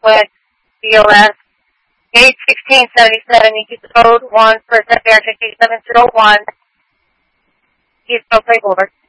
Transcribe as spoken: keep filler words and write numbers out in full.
Southwest B O S eight sixteen seventy-seven, you code one for F R J K seven zero one, East Coast Boulevard.